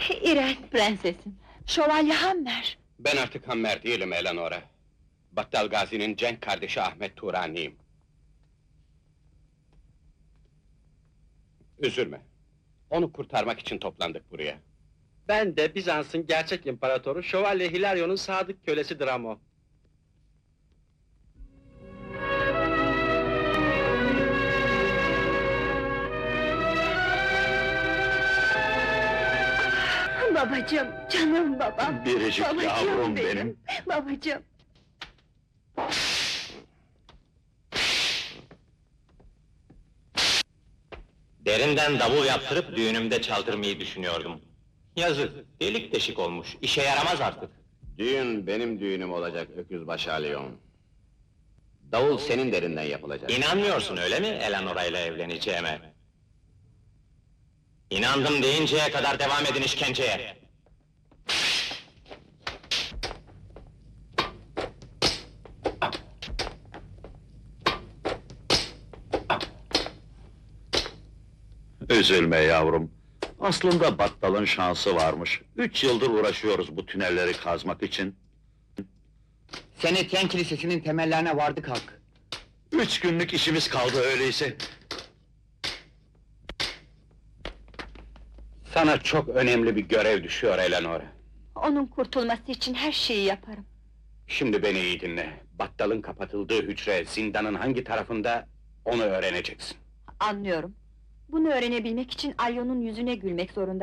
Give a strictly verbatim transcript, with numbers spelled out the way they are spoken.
İren prensesim, şövalye Hammer. Ben artık Hammer değilim Eleanor'a. Battal Gazi'nin Cenk kardeşi Ahmet Turaniyim. Üzülme. Onu kurtarmak için toplandık buraya. Ben de Bizans'ın gerçek imparatoru Şövalye Hilario'nun sadık kölesidir Amo. Babacığım, canım babam! Biricik Babacığım yavrum benim. Babacığım! Derinden davul yaptırıp düğünümde çaldırmayı düşünüyordum. Yazık, delik deşik olmuş, işe yaramaz artık. Düğün benim düğünüm olacak Öküzbaşı Alyon. Davul senin derinden yapılacak. İnanmıyorsun öyle mi Eleanora ile evleneceğime? İnandım deyinceye kadar devam edin işkenceye! Üzülme yavrum. Aslında Battal'ın şansı varmış. Üç yıldır uğraşıyoruz bu tünelleri kazmak için. Senetyen Kilisesi'nin temellerine vardık Hak. Üç günlük işimiz kaldı öyleyse. Sana çok önemli bir görev düşüyor Eleanora. Onun kurtulması için her şeyi yaparım. Şimdi beni iyi dinle. Battal'ın kapatıldığı hücre, zindanın hangi tarafında, onu öğreneceksin. Anlıyorum. Bunu öğrenebilmek için Alyon'un yüzüne gülmek zorunda